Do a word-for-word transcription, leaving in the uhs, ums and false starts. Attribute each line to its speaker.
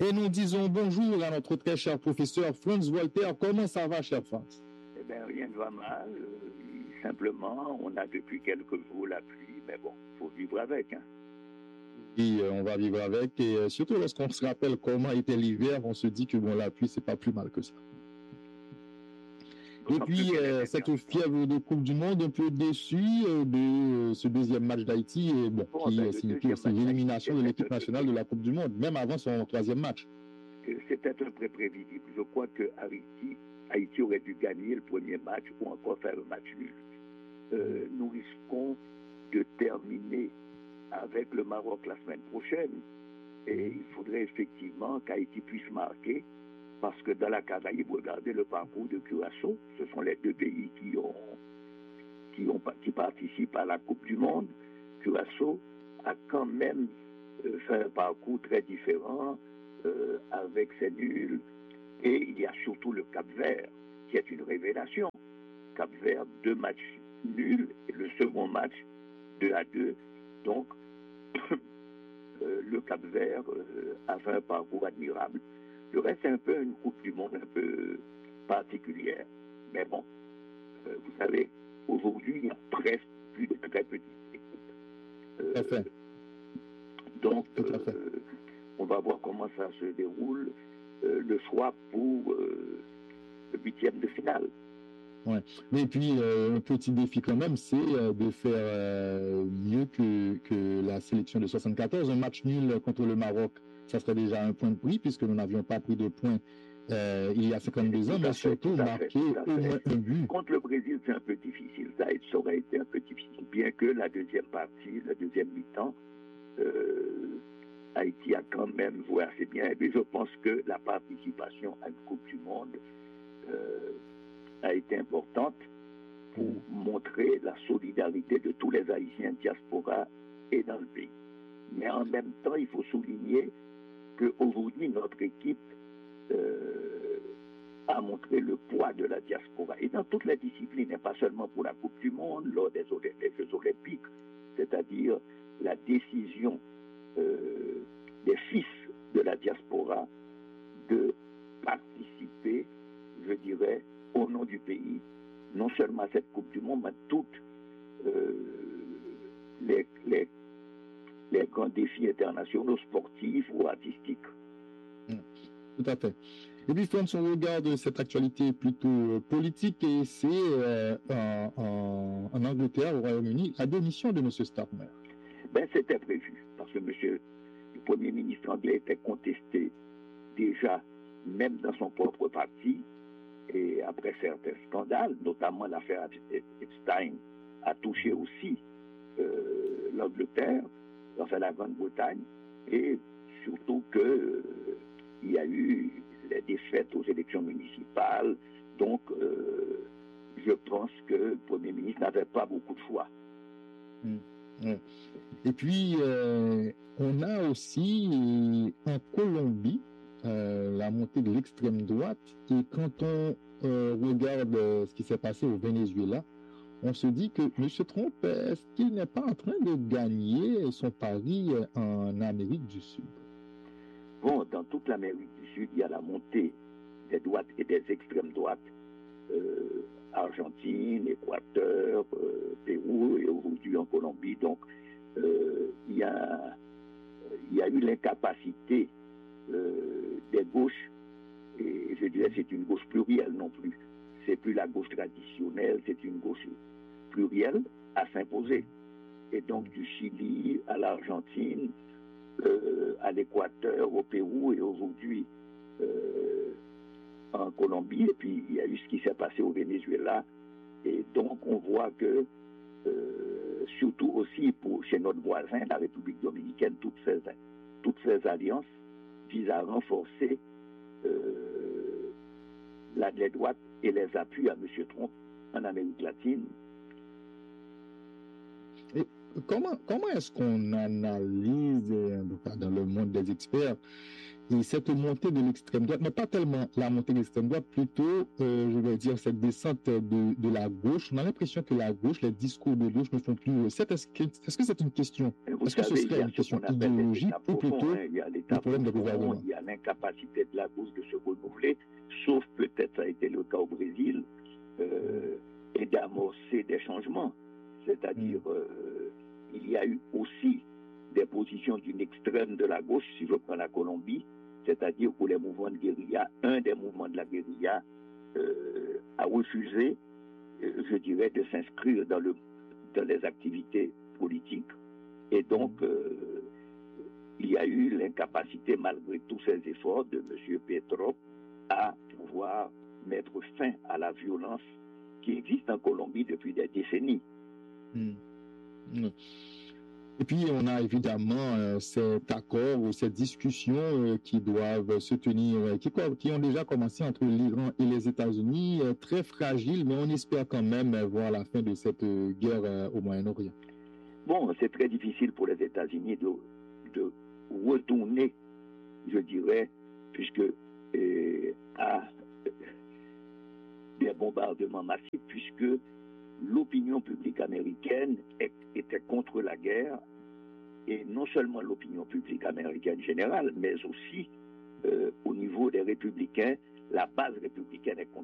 Speaker 1: Et nous disons bonjour à notre très cher professeur Franz Walter. Comment ça va, cher Franz?
Speaker 2: Eh bien, rien ne va mal. Euh, simplement, on a depuis quelques jours la pluie, mais bon, il faut vivre avec. Hein.
Speaker 1: Et euh, on va vivre avec. Et euh, surtout lorsqu'on se rappelle comment était l'hiver, on se dit que bon, la pluie, c'est pas plus mal que ça. Et puis, euh, cette fièvre de Coupe du Monde, un peu déçu euh, de euh, ce deuxième match d'Haïti, et bon, bon, qui ben, signifie aussi l'élimination de l'équipe nationale de la Coupe du Monde, même avant son troisième match.
Speaker 2: C'était un peu prévisible. Je crois que Haïti, Haïti aurait dû gagner le premier match ou encore faire le match nul. Euh, nous risquons de terminer avec le Maroc la semaine prochaine. Et il faudrait effectivement qu'Haïti puisse marquer, parce que dans la Caraïbe, regardez le parcours de Curaçao, ce sont les deux pays qui, ont, qui, ont, qui participent à la Coupe du Monde. Curaçao a quand même euh, fait un parcours très différent, euh, avec ses nuls. Et il y a surtout le Cap-Vert, qui est une révélation. Cap-Vert, deux matchs nuls, et le second match, deux à deux. Donc, euh, le Cap-Vert euh, a fait un parcours admirable. Le reste, c'est un peu une Coupe du Monde un peu particulière. Mais bon, euh, vous savez, aujourd'hui, il y a presque plus de très petites équipes.
Speaker 1: Euh, Tout à fait.
Speaker 2: Donc, Tout à fait. Euh, on va voir comment ça se déroule. Euh, le choix pour euh, le huitième de finale.
Speaker 1: Ouais. Mais puis, euh, un petit défi quand même, c'est euh, de faire euh, mieux que, que la sélection de soixante-quatorze. Un match nul contre le Maroc, ça serait déjà un point de prix, puisque nous n'avions pas pris de points euh, il y a cinquante-deux ans, mais surtout marqué au moins un but.
Speaker 2: Contre le Brésil, c'est un peu difficile. Ça, ça aurait été un peu difficile, bien que la deuxième partie, la deuxième mi-temps, euh, Haïti a quand même joué assez bien. Et puis, je pense que la participation à une Coupe du Monde euh, a été importante pour montrer la solidarité de tous les Haïtiens diaspora et dans le pays. Mais en même temps, il faut souligner qu'aujourd'hui, notre équipe euh, a montré le poids de la diaspora. Et dans toutes les disciplines, et pas seulement pour la Coupe du Monde, lors des, des Jeux Olympiques, c'est-à-dire la décision euh, des fils de la diaspora de participer, je dirais, au nom du pays, non seulement à cette Coupe du Monde, mais toutes euh, les, les, les grands défis internationaux, sportifs ou artistiques.
Speaker 1: Tout à fait. Et puis, Franz, on regarde cette actualité plutôt euh, politique, et c'est euh, en, en, en Angleterre, au Royaume-Uni, la démission de M. Starmer.
Speaker 2: Ben, c'était prévu, parce que monsieur le Premier ministre anglais était contesté déjà, même dans son propre parti, et après certains scandales, notamment l'affaire Epstein, a touché aussi euh, l'Angleterre, enfin la Grande-Bretagne, et surtout que euh, il y a eu les défaites aux élections municipales. Donc, euh, je pense que le Premier ministre n'avait pas beaucoup de choix.
Speaker 1: Mmh. Et puis, euh, on a aussi en Colombie euh, la montée de l'extrême droite. Et quand on euh, regarde euh, ce qui s'est passé au Venezuela, on se dit que M. Trump, est-ce qu'il n'est pas en train de gagner son pari en Amérique du Sud?
Speaker 2: Bon, dans toute l'Amérique du Sud, il y a la montée des droites et des extrêmes droites. Euh, Argentine, Équateur, euh, Pérou et aujourd'hui en Colombie. Donc, euh, il, y a, il y a eu l'incapacité euh, des gauches, et je dirais c'est une gauche plurielle non plus. C'est plus la gauche traditionnelle, c'est une gauche plurielle à s'imposer. Et donc du Chili à l'Argentine, euh, à l'Équateur, au Pérou et aujourd'hui euh, en Colombie, et puis il y a eu ce qui s'est passé au Venezuela, et donc on voit que euh, surtout aussi pour, chez notre voisin, la République dominicaine, toutes ces, toutes ces alliances visent à renforcer euh, la, les droites et les appuis à M. Trump en Amérique latine.
Speaker 1: Et comment comment est-ce qu'on analyse dans le monde des experts Et cette montée de l'extrême droite, mais pas tellement la montée de l'extrême droite, plutôt, euh, je vais dire, cette descente de, de la gauche. On a l'impression que la gauche, les discours de gauche ne font plus recette. Est-ce que, est-ce que c'est une question, est-ce que ce serait une question idéologique ou plutôt
Speaker 2: hein, il y a
Speaker 1: le problème de gouvernement?
Speaker 2: Il y a l'incapacité de la gauche de se renouveler, sauf peut-être ça a été le cas au Brésil, euh, et d'amorcer des changements. C'est-à-dire, mm. euh, il y a eu aussi des positions d'une extrême de la gauche, si je prends la Colombie, c'est-à-dire où les mouvements de guérilla, un des mouvements de la guérilla euh, a refusé, euh, je dirais, de s'inscrire dans, le, dans les activités politiques. Et donc, euh, il y a eu l'incapacité, malgré tous ces efforts de M. Petro, à pouvoir mettre fin à la violence qui existe en Colombie depuis des décennies.
Speaker 1: Mmh. Mmh. Et puis, on a évidemment euh, cet accord ou ces discussions euh, qui doivent se tenir, euh, qui, qui ont déjà commencé entre l'Iran et les États-Unis, euh, très fragiles, mais on espère quand même euh, voir la fin de cette euh, guerre euh, au Moyen-Orient.
Speaker 2: Bon, c'est très difficile pour les États-Unis de, de retourner, je dirais, puisque euh, à des bombardements massifs, puisque l'opinion publique américaine était contre la guerre, et non seulement l'opinion publique américaine générale, mais aussi euh, au niveau des républicains, la base républicaine est contre